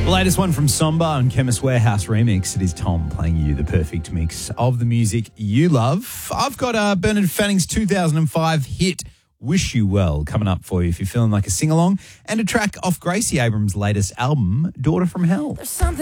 The latest one from Somba and Chemist Warehouse remix. It is Tom playing you the perfect mix of the music you love. I've got Bernard Fanning's 2005 hit Wish You Well coming up for you if you're feeling like a sing-along, and a track off Gracie Abrams' latest album, Daughter from Hell. There's something